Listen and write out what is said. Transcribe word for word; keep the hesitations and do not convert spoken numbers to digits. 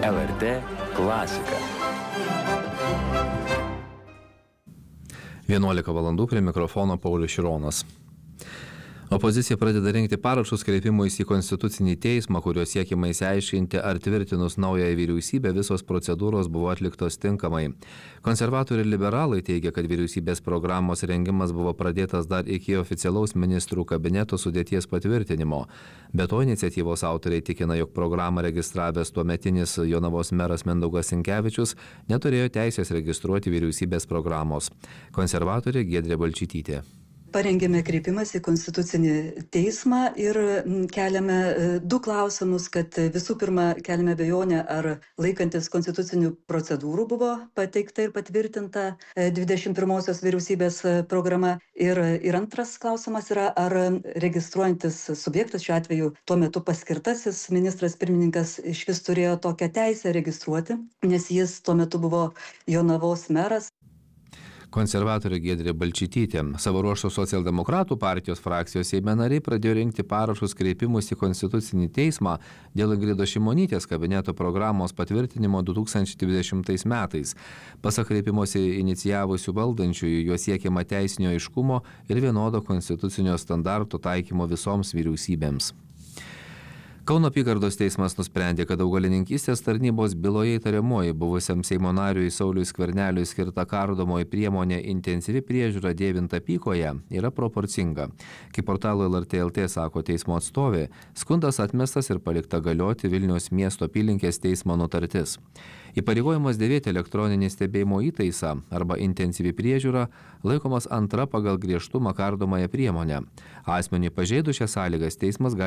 L R T klasika. vienuolika valandų prie mikrofono Paulius Šironas. Opozicija pradeda rinkti parašus kreipimuisi į Konstitucinį teismą, kuriuo siekiama išsiaiškinti, ar tvirtinus naująją vyriausybę visos procedūros buvo atliktos tinkamai. Konservatoriai ir liberalai teigia, kad vyriausybės programos rengimas buvo pradėtas dar iki oficialaus ministrų kabineto sudėties patvirtinimo. Be to, iniciatyvos autoriai tikina, jog programą registravęs tuometinis Jonavos meras Mindaugas Sinkevičius neturėjo teisės registruoti vyriausybės programos. Konservatorė Giedrė Balčytytė. Parengėme kreipimąsi į Konstitucinį teismą ir keliame du klausimus, kad visų pirma keliame abejonę, ar laikantis konstitucinių procedūrų buvo pateikta ir patvirtinta dvidešimt pirmosios vyriausybės programa. Ir, ir antras klausimas yra, ar registruojantis subjektas, šiuo atveju tuo metu paskirtasis ministras pirmininkas, iš vis turėjo tokią teisę registruoti, nes jis tuo metu buvo Jonavos meras. Konservatorė Giedrė Balčytytė. Savo ruožtu Socialdemokratų partijos frakcijos Seime nariai pradėjo rinkti parašus kreipimus į Konstitucinį teismą dėl Ingridos Šimonytės kabineto programos patvirtinimo du tūkstančiai dvidešimtais metais. Pasak kreipimosi inicijavusių valdančiųjų, juo siekiama teisinio aiškumo ir vienodo konstitucinio standarto taikymo visoms vyriausybėms. Kauno apygardos teismas nusprendė, kad augalininkystės tarnybos byloje įtariamoji buvusiam Seimo nariui Sauliui Skverneliui skirta kardomoji priemonė intensyvi priežiūra dėvinta Pykoje yra proporcinga. Kaip portalo L R T L T sako teismo atstovė, skundas atmestas ir palikta galioti Vilniaus miesto apylinkės teismo nutartis. Įpareigojimas dėvėti elektroninį stebėjimo įtaisą arba intensyvi priežiūra laikomas antra pagal griežtumą kardomąją priemonę. Asmeniui pažeidus šias sąlygas teismas gali